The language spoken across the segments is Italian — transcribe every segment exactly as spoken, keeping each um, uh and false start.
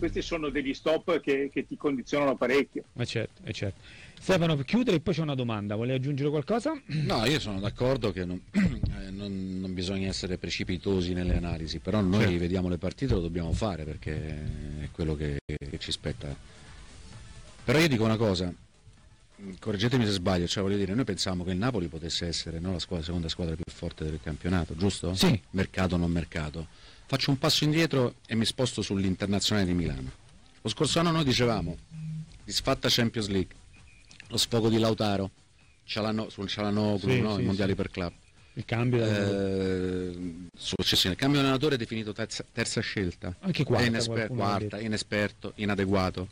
questi sono degli stop che, che ti condizionano parecchio. Ma certo, è certo. Stefano, per chiudere, e poi c'è una domanda, vuole aggiungere qualcosa? No, io sono d'accordo che non, eh, non, non bisogna essere precipitosi nelle analisi, però noi certo. vediamo le partite, lo dobbiamo fare perché è quello che, che ci spetta. Però io dico una cosa, correggetemi se sbaglio, cioè voglio dire, noi pensavamo che il Napoli potesse essere no, la squadra, seconda squadra più forte del campionato, giusto? Sì. Mercato o non mercato. Faccio un passo indietro e mi sposto sull'Internazionale di Milano. Lo scorso anno noi dicevamo, disfatta Champions League, lo sfogo di Lautaro, Cialano, sul Cialanoglu, sì, no? sì, i mondiali sì. per club. Il cambio eh, successione. Il cambio di allenatore è definito terza, terza scelta. Anche quarta, è inesper- quarta inesperto, inadeguato.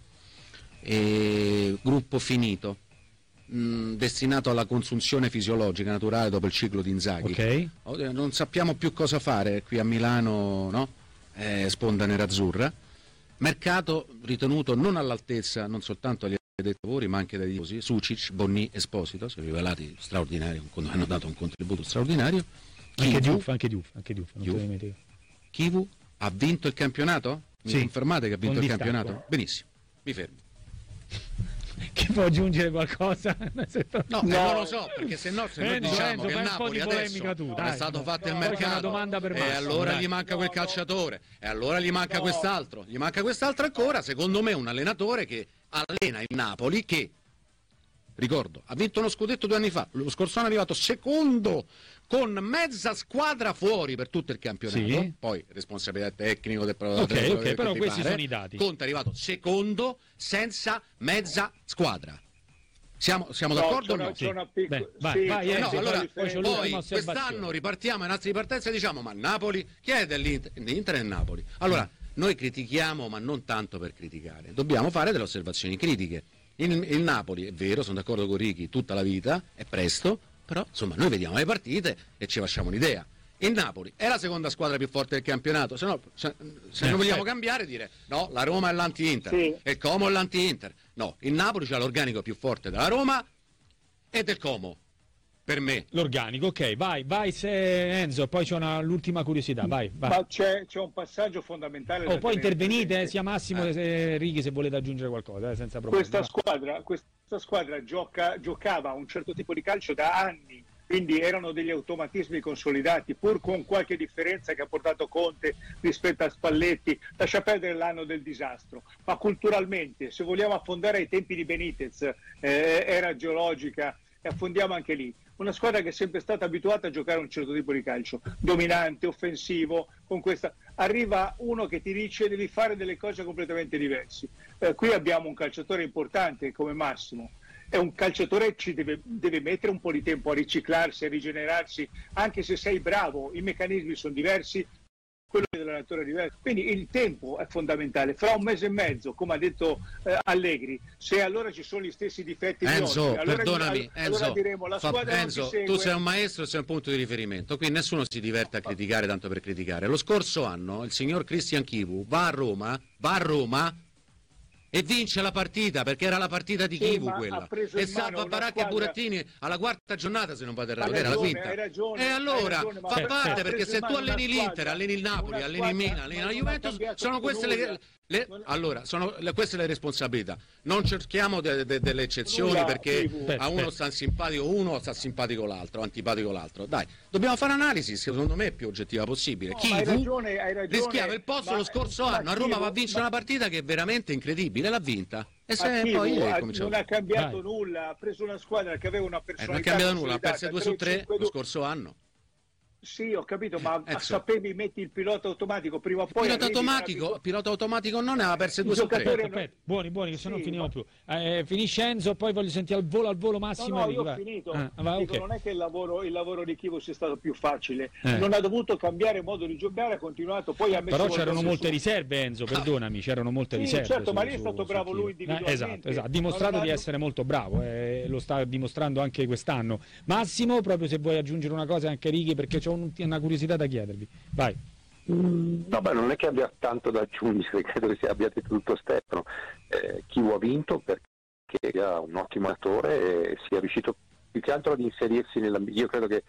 E gruppo finito, mh, destinato alla consunzione fisiologica naturale dopo il ciclo di Inzaghi. Okay. Non sappiamo più cosa fare qui a Milano, no? Eh, sponda nerazzurra. Mercato ritenuto non all'altezza non soltanto agli dei lavori ma anche dai tifosi. Sucic, Bonni, Esposito si sono rivelati straordinari, hanno dato un contributo straordinario. Anche Diouf, anche Diouf, anche Diouf, non Diouf. Chivu ha vinto il campionato? Mi sì. confermate che ha vinto Con il distacco. campionato? Benissimo, mi fermo. Che può aggiungere qualcosa? No, no. Eh, non lo so, perché se no se noi Enzo, diciamo Enzo, che il fai un po' Napoli di polemica adesso tu, è dai. stato fatto No, il poi c'è mercato una domanda per e Massimo, allora dai. gli manca quel No, no. calciatore e allora gli manca No. quest'altro, gli manca quest'altro ancora, secondo me un allenatore che allena il Napoli che, ricordo, ha vinto uno scudetto due anni fa, lo scorso anno è arrivato secondo con mezza squadra fuori per tutto il campionato, sì. Poi responsabilità tecnico del ok, del- ok, che però ti questi pare. sono i dati. Conte è arrivato secondo senza mezza squadra. Siamo, siamo No, d'accordo o c'è una- no? c'è una piccola- Beh, vai, sì, vai, c'è eh, No, una sì, allora piccola poi c'è differenza. l'ultima poi osservazione. quest'anno ripartiamo in altre di partenza e diciamo ma Napoli, chi è dell'Inter? L'Inter è Napoli. Allora, noi critichiamo ma non tanto per criticare, dobbiamo fare delle osservazioni critiche. Il, il Napoli, è vero, sono d'accordo con Ricky, tutta la vita, è presto, però insomma noi vediamo le partite e ci facciamo un'idea. Il Napoli è la seconda squadra più forte del campionato, se, no, se, se Eh, non vogliamo eh. cambiare dire no, la Roma è l'anti-Inter, Sì. e il Como è l'anti-Inter. No, il Napoli c'ha l'organico più forte della Roma e del Como, per me. L'organico, ok, vai, vai se Enzo, poi c'è una, l'ultima curiosità, vai, vai. Ma c'è, c'è un passaggio fondamentale. Oh, da poi tenere intervenite, presente. sia Massimo Eh. che Righi se volete aggiungere qualcosa, eh, senza problemi. Questa vai. squadra, questa squadra gioca, giocava un certo tipo di calcio da anni, quindi erano degli automatismi consolidati, pur con qualche differenza che ha portato Conte rispetto a Spalletti. Lascia perdere l'anno del disastro, ma culturalmente, se vogliamo affondare ai tempi di Benitez, eh, era geologica, e affondiamo anche lì. Una squadra che è sempre stata abituata a giocare un certo tipo di calcio, dominante, offensivo, con questa. Arriva uno che ti dice devi fare delle cose completamente diverse. Eh, qui abbiamo un calciatore importante come Massimo. È un calciatore che ci deve, deve mettere un po' di tempo a riciclarsi, a rigenerarsi, anche se sei bravo, i meccanismi sono diversi, quello dell'allenatore è diverso. Quindi il tempo è fondamentale. Fra un mese e mezzo, come ha detto eh, Allegri, se allora ci sono gli stessi difetti di Enzo, oggi, allora, perdonami, allora Enzo, diremo la fa- squadra Enzo, non ti tu segue. sei un maestro e sei un punto di riferimento, qui nessuno si diverte a criticare tanto per criticare. Lo scorso anno il signor Christian Chivu va a Roma, va a Roma e vince la partita, perché era la partita di Sì, Chivu ma quella, ha preso e in mano salva una Baracchi e squadra- Burattini alla quarta giornata, se non vado errato, Hai che era la ragione, quinta. hai ragione, E hai allora ragione, ma fa ha parte, preso perché in se tu mano una alleni l'Inter, squadra, alleni il Napoli, una alleni il squadra, Milan, alleni ma la non ha Juventus, cambiato sono più queste le, nulla. le- Non- allora sono le- queste le responsabilità. Non cerchiamo de- de- delle eccezioni Nulla, perché Chivu. a uno Aspetta. sta simpatico uno, sta simpatico l'altro, antipatico l'altro. Dai, dobbiamo fare un'analisi, secondo me più oggettiva possibile. No, Chi ma hai fu ragione, hai ragione, rischiava il posto ma- lo scorso ma anno, a Roma Chivu- va a vincere ma- una partita che è veramente incredibile, l'ha vinta. E Ma se Chivu poi ha- è cominciato. non ha cambiato Vai. nulla, ha preso una squadra che aveva una Eh, personalità non è cambiato nulla, ha consolidata, perso due su tre cinque lo scorso anno. Sì, ho capito, ma Eh, a sì. sapevi metti il pilota automatico prima o poi Pilota arrivi in una automatico, abitudine- pilota automatico non ne aveva perse Il due su tre. giocatore- Aspetta, aspetta, buoni, buoni, che se no non Sì, finiamo ma- più. Eh, finisce Enzo, poi voglio sentire al volo, al volo No, Massimo. no, e io ho vai. finito. Ah, va, Dico, ok. non è che il lavoro, il lavoro di Chivo sia stato più facile, Eh. non ha dovuto cambiare modo di giocare, ha continuato, poi ha messo Però le c'erano cose molte su. riserve, Enzo, perdonami, c'erano molte Sì, riserve. certo, su- ma lì è su- stato su bravo Chivu. lui individualmente. Eh, esatto, esatto, ha dimostrato Non di ha- essere molto bravo, eh, lo sta dimostrando anche quest'anno. Massimo, proprio se vuoi aggiungere una cosa anche Righi, perché ho un- una curiosità da chiedervi. Vai. Mm, no, beh, non è che abbia tanto da aggiungere, credo che sia, abbia detto tutto Stefano. Eh, Chivu ha vinto perché ha un ottimo attore e sia riuscito più che altro ad inserirsi nella. Io credo che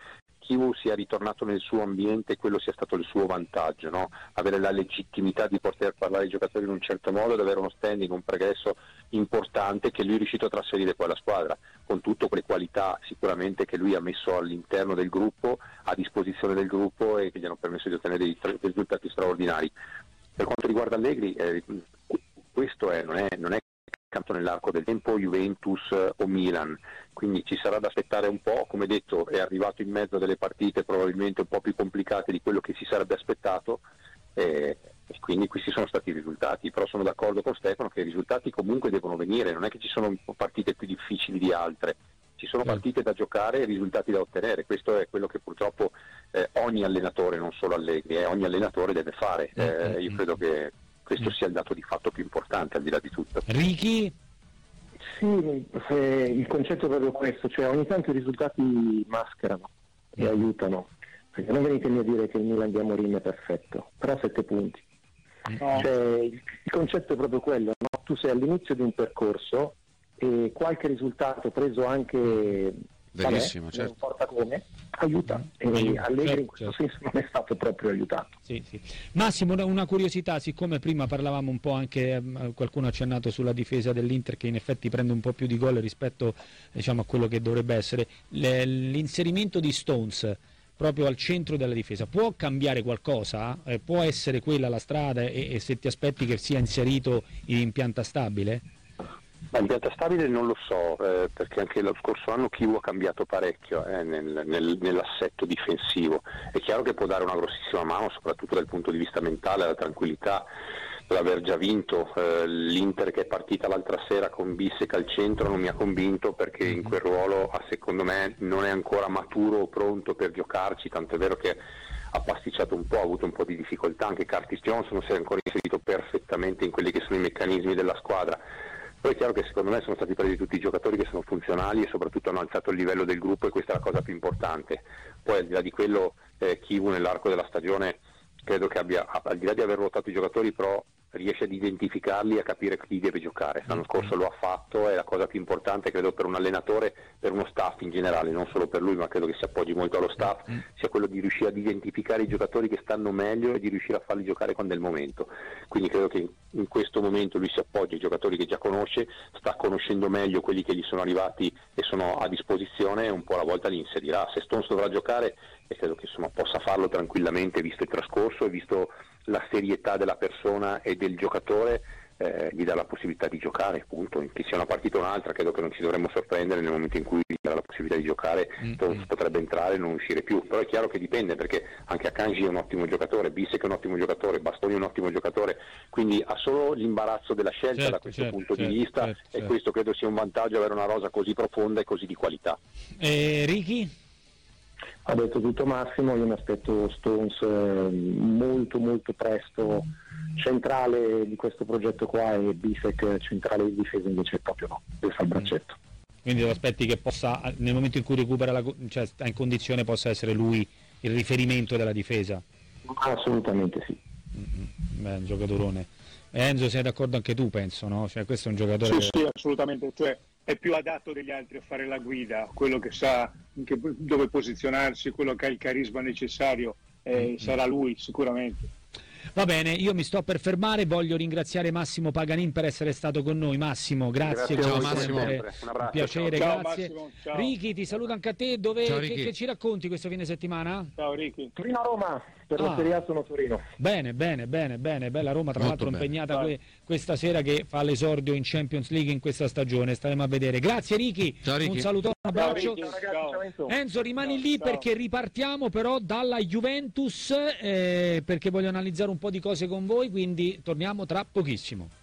Chivu sia ritornato nel suo ambiente e quello sia stato il suo vantaggio, no? Avere la legittimità di poter parlare ai giocatori in un certo modo ed avere uno standing, un progresso importante che lui è riuscito a trasferire poi alla squadra, con tutte quelle qualità sicuramente che lui ha messo all'interno del gruppo, a disposizione del gruppo e che gli hanno permesso di ottenere dei, dei risultati straordinari. Per quanto riguarda Allegri, eh, questo è, non è, non è campo nell'arco del tempo Juventus o Milan, quindi ci sarà da aspettare un po'. Come detto, è arrivato in mezzo a delle partite probabilmente un po' più complicate di quello che si sarebbe aspettato, eh, e quindi questi sono stati i risultati. Però sono d'accordo con Stefano che i risultati comunque devono venire, non è che ci sono partite più difficili di altre, ci sono partite da giocare e risultati da ottenere. Questo è quello che purtroppo eh, ogni allenatore, non solo Allegri, eh, ogni allenatore deve fare. Eh, io credo che questo sia il dato di fatto più importante al di là di tutto. Ricky? Sì, eh, il concetto è proprio questo, cioè ogni tanto i risultati mascherano e aiutano, perché non venitemi a dire che il Milan di Amorim è perfetto, però sette punti. No. Cioè, il, il concetto è proprio quello, no? Tu sei all'inizio di un percorso e qualche risultato preso anche verissimo, vabbè, certo. non importa come, aiuta, e Aiuta, Allegri certo, in questo certo. senso non è stato proprio aiutato. Sì, sì. Massimo, una- una curiosità, siccome prima parlavamo un po' anche, ehm, qualcuno ha accennato sulla difesa dell'Inter che in effetti prende un po' più di gol rispetto, diciamo, a quello che dovrebbe essere, Le- l'inserimento di Stones proprio al centro della difesa può cambiare qualcosa? Eh, può essere quella la strada e, e se ti aspetti che sia inserito in pianta stabile? Ma in pianta stabile non lo so, eh, perché anche lo scorso anno Chivu ha cambiato parecchio eh, nel, nel, nell'assetto difensivo. È chiaro che può dare una grossissima mano, soprattutto dal punto di vista mentale, la tranquillità dell'aver già vinto. Eh, L'Inter che è partita l'altra sera con Bissek al centro non mi ha convinto, perché in quel ruolo secondo me non è ancora maturo o pronto per giocarci, tanto è vero che ha pasticciato un po', ha avuto un po' di difficoltà. Anche Curtis Jones non si è ancora inserito perfettamente in quelli che sono i meccanismi della squadra. Poi è chiaro che secondo me sono stati presi tutti i giocatori che sono funzionali e soprattutto hanno alzato il livello del gruppo, e questa è la cosa più importante. Poi al di là di quello, eh, Chivu nell'arco della stagione credo che abbia, al di là di aver ruotato i giocatori, però riesce ad identificarli e a capire chi deve giocare. L'anno scorso lo ha fatto, è la cosa più importante credo per un allenatore, per uno staff in generale, non solo per lui, ma credo che si appoggi molto allo staff, sia quello di riuscire ad identificare i giocatori che stanno meglio e di riuscire a farli giocare quando è il momento. Quindi credo che in questo momento lui si appoggia ai giocatori che già conosce, sta conoscendo meglio quelli che gli sono arrivati e sono a disposizione, e un po' alla volta li inserirà. Se Stones dovrà giocare, e credo che insomma possa farlo tranquillamente, visto il trascorso e visto la serietà della persona e del giocatore, eh, gli dà la possibilità di giocare, appunto, che sia una partita o un'altra. Credo che non ci dovremmo sorprendere nel momento in cui gli dà la possibilità di giocare, mm-hmm. potrebbe entrare e non uscire più. Però è chiaro che dipende, perché anche Akanji è un ottimo giocatore, Bissek è un ottimo giocatore, Bastoni è un ottimo giocatore, quindi ha solo l'imbarazzo della scelta, certo, da questo certo, punto certo, di vista, certo, e certo. questo credo sia un vantaggio, avere una rosa così profonda e così di qualità. Eh, Ricky? Ha detto tutto Massimo, io mi aspetto Stones eh, molto molto presto centrale di questo progetto qua, e Bissek centrale di difesa invece proprio no, deve fare il braccetto. Quindi ti aspetti che possa, nel momento in cui recupera la, cioè sta in condizione, possa essere lui il riferimento della difesa? Assolutamente sì. Mm-hmm. Beh, un giocatorone. Enzo, sei d'accordo anche tu, penso, no? Cioè questo è un giocatore Sì, che... sì, assolutamente, cioè è più adatto degli altri a fare la guida, quello che sa in che, dove posizionarsi, quello che ha il carisma necessario, eh, mm-hmm. sarà lui sicuramente. Va bene, io mi sto per fermare, voglio ringraziare Massimo Paganin per essere stato con noi. Massimo, grazie, grazie come Massimo. sempre, Un abbraccio, un piacere, ciao. grazie. Ciao, Massimo, ciao. Ricky, ti saluto anche a te, dove, Ciao, che, Ricky. che ci racconti questo fine settimana? Ciao Ricky. Torino-Roma, per Ah. la Serie A sono Torino. Bene, bene, bene, bene, bella Roma, tra Molto l'altro bene. impegnata Vai. que- questa sera, che fa l'esordio in Champions League in questa stagione, staremo a vedere. Grazie Ricky, Ciao, Ricky. un saluto, un Ciao, abbraccio. Ricky. Ciao ragazzi, Ciao. ciao Enzo. Enzo, rimani Ciao, lì ciao. perché ripartiamo però dalla Juventus, eh, perché voglio analizzare un po' di cose con voi, quindi torniamo tra pochissimo.